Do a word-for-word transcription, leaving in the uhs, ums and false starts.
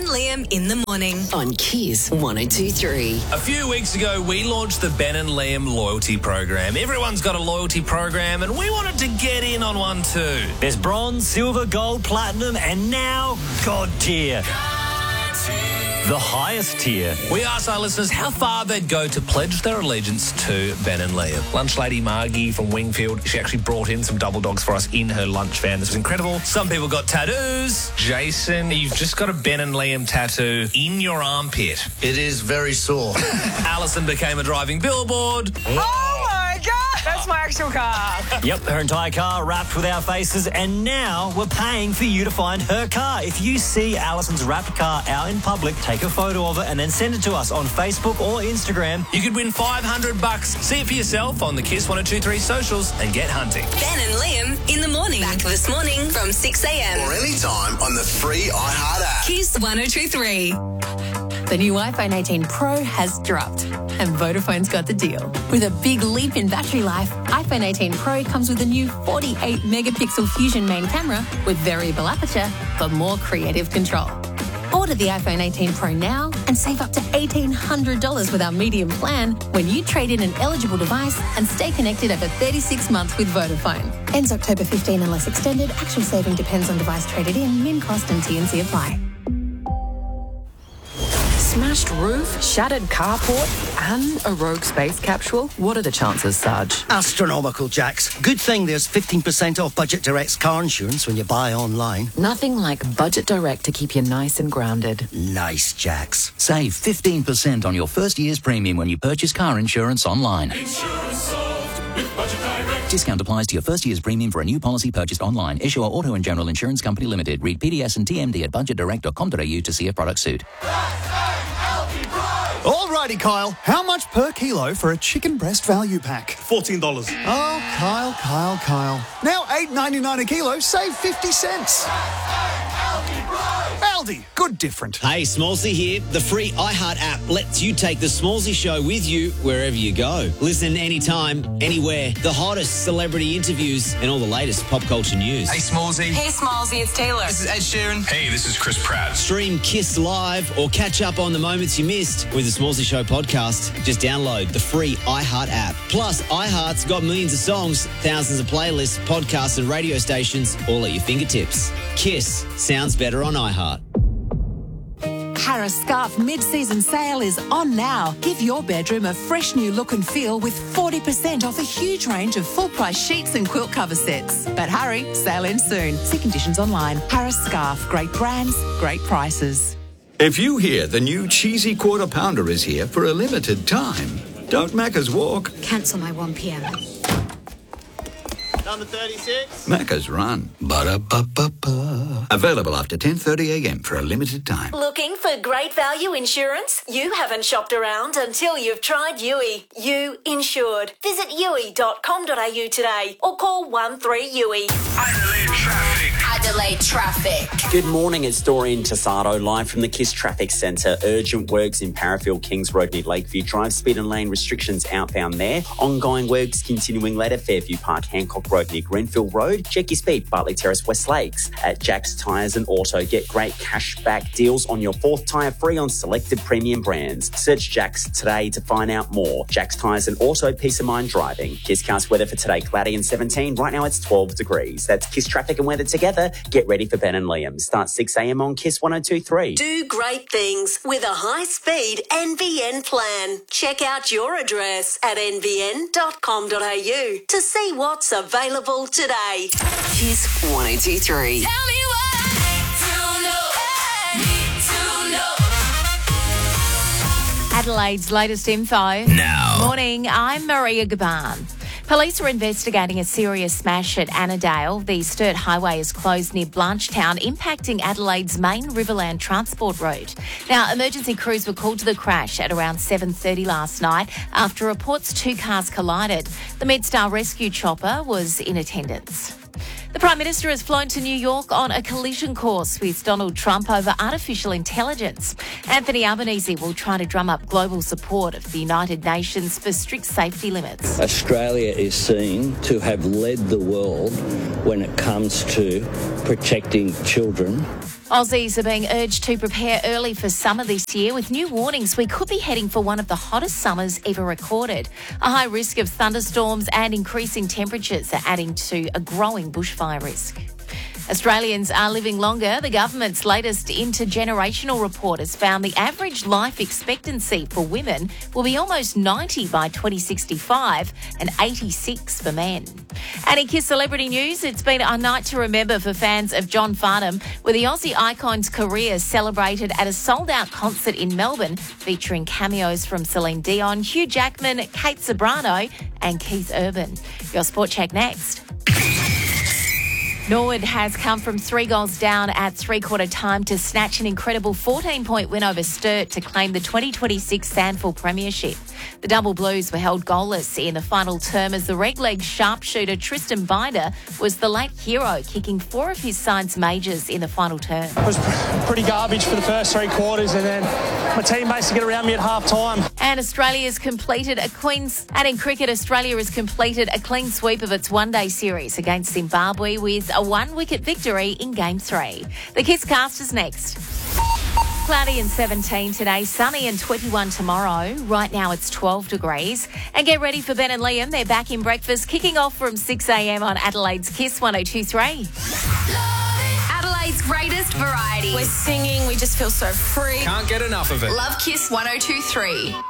Liam in the morning on Kiss one oh two three. A few weeks ago, we launched the Ben and Liam loyalty program. Everyone's got a loyalty program, and we wanted to get in on one too. There's bronze, silver, gold, platinum, and now God tier. The highest tier. We asked our listeners how far they'd go to pledge their allegiance to Ben and Liam. Lunch lady Margie from Wingfield, she actually brought in some double dogs for us in her lunch van. This was incredible. Some people got tattoos. Jason, you've just got a Ben and Liam tattoo in your armpit. It is very sore. Alison became a driving billboard. Oh my God! That's my actual car. Yep, her entire car wrapped with our faces, and now we're paying for you to find her car. If you see Alison's wrapped car out in public, take a photo of it and then send it to us on Facebook or Instagram. You could win five hundred bucks. See it for yourself on the Kiss one oh two three socials and get hunting. Ben and Liam in the morning. Back this morning from six a.m. Or anytime on the free iHeart app. Kiss one oh two three. The new iPhone eighteen Pro has dropped, and Vodafone's got the deal. With a big leap in battery life, iPhone eighteen Pro comes with a new forty-eight megapixel Fusion main camera with variable aperture for more creative control. Order the iPhone eighteen Pro now and save up to eighteen hundred dollars with our medium plan when you trade in an eligible device and stay connected over thirty-six months with Vodafone. Ends October fifteenth unless extended. Actual saving depends on device traded in, min cost and T and C apply. Smashed roof, shattered carport, and a rogue space capsule? What are the chances, Sarge? Astronomical, Jax. Good thing there's fifteen percent off Budget Direct's car insurance when you buy online. Nothing like Budget Direct to keep you nice and grounded. Nice, Jax. Save fifteen percent on your first year's premium when you purchase car insurance online. Insurance solved with Budget Direct. Discount applies to your first year's premium for a new policy purchased online. Issuer Auto and General Insurance Company Limited. Read P D S and T M D at budget direct dot com dot a u to see a product suit. Alrighty, Kyle. How much per kilo for a chicken breast value pack? fourteen dollars. Oh, Kyle, Kyle, Kyle. Now eight ninety-nine a kilo, save fifty cents. Aldi, good different. Hey, Smallsy here. The free iHeart app lets you take the Smallsy show with you wherever you go. Listen anytime, anywhere. The hottest celebrity interviews and all the latest pop culture news. Hey, Smallsy. Hey, Smallsy, it's Taylor. This is Ed Sheeran. Hey, this is Chris Pratt. Stream Kiss Live or catch up on the moments you missed with the Smallsy Show podcast. Just download the free iHeart app. Plus, iHeart's got millions of songs, thousands of playlists, podcasts and radio stations all at your fingertips. Kiss sounds better on iHeart. Harris Scarf mid-season sale is on now. Give your bedroom a fresh new look and feel with forty percent off a huge range of full-price sheets and quilt cover sets. But hurry, sale ends soon. See conditions online. Harris Scarf. Great brands, great prices. If you hear the new cheesy quarter pounder is here for a limited time, don't Macca's walk. Cancel my one p.m. Number thirty-six. Macca's run. Ba-da-ba-ba-ba. Available after ten thirty a.m. for a limited time. Looking for great value insurance? You haven't shopped around until you've tried U I. You insured. Visit U I dot com dot a u today or call one three U I. Adelaide traffic. Adelaide traffic. Good morning, it's Doreen Tassado live from the Kiss Traffic Centre. Urgent works in Parafield, Kings Road near Lakeview Drive. Speed and lane restrictions outbound there. Ongoing works continuing later. Fairview Park, Hancock Road near Grenfell Road. Check your speed, Bartley Terrace, West Lakes. At Jack's Tyres and Auto, get great cashback deals on your fourth tyre free on selected premium brands. Search Jack's today to find out more. Jack's Tyres and Auto, peace of mind driving. Kisscast weather for today, cloudy and seventeen. Right now it's twelve degrees. That's Kiss Traffic and weather together. Get ready for Ben and Liam. Start six a.m. on Kiss one oh two three. Do great things with a high-speed N V N plan. Check out your address at n v n dot com dot a u to see what's available today. Kiss one oh two three. Tell me why. To know, need to know. Adelaide's latest info. Now. Morning, I'm Maria Gaban. Police are investigating a serious smash at Annandale. The Sturt Highway is closed near Blanchetown, impacting Adelaide's main Riverland transport road. Now, emergency crews were called to the crash at around seven thirty last night after reports two cars collided. The MedStar rescue chopper was in attendance. The Prime Minister has flown to New York on a collision course with Donald Trump over artificial intelligence. Anthony Albanese will try to drum up global support of the United Nations for strict safety limits. Australia is seen to have led the world when it comes to protecting children Aussies are being urged to prepare early for summer this year with new warnings. We could be heading for one of the hottest summers ever recorded. A high risk of thunderstorms and increasing temperatures are adding to a growing bushfire risk. Australians are living longer. The government's latest intergenerational report has found the average life expectancy for women will be almost ninety by twenty sixty-five and eighty-six for men. And in Kiss Celebrity News, it's been a night to remember for fans of John Farnham, with the Aussie icon's career celebrated at a sold-out concert in Melbourne featuring cameos from Celine Dion, Hugh Jackman, Kate Ceberano and Keith Urban. Your Sport Check next. Norwood has come from three goals down at three-quarter time to snatch an incredible fourteen-point win over Sturt to claim the twenty twenty-six Sandford Premiership. The Double Blues were held goalless in the final term as the red-leg sharpshooter Tristan Binder was the late hero, kicking four of his side's majors in the final term. It was pretty garbage for the first three quarters, and then my teammates to get around me at half-time. And Australia's completed a Queens... And in cricket, Australia has completed a clean sweep of its one-day series against Zimbabwe with a one-wicket victory in Game three. The Kiss Cast is next. Cloudy and seventeen today, sunny and twenty-one tomorrow. Right now it's twelve degrees. And get ready for Ben and Liam. They're back in breakfast, kicking off from six a.m. on Adelaide's Kiss one oh two three. Adelaide's greatest variety. We're singing, we just feel so free. Can't get enough of it. Love Kiss one oh two three.